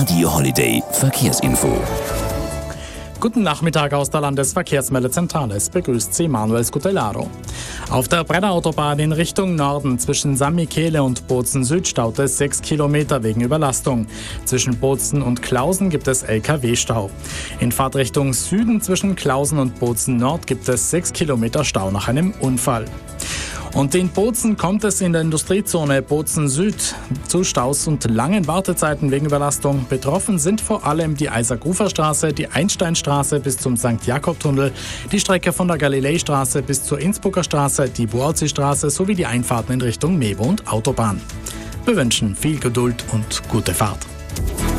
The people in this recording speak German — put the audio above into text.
Radio Holiday Verkehrsinfo. Guten Nachmittag aus der Landesverkehrsmeldezentrale. Es begrüßt Sie Manuel Scutellaro. Auf der Brenner-Autobahn in Richtung Norden zwischen San Michele und Bozen Süd staut es 6 Kilometer wegen Überlastung. Zwischen Bozen und Klausen gibt es LKW-Stau. In Fahrtrichtung Süden zwischen Klausen und Bozen Nord gibt es 6 Kilometer Stau nach einem Unfall. Und in Bozen kommt es in der Industriezone Bozen Süd zu Staus und langen Wartezeiten wegen Überlastung. Betroffen sind vor allem die Isaac-Ufer-Straße, die Einsteinstraße bis zum St. Jakob-Tunnel, die Strecke von der Galileistraße bis zur Innsbrucker Straße, die Bualzi-Straße sowie die Einfahrten in Richtung Mevo und Autobahn. Wir wünschen viel Geduld und gute Fahrt.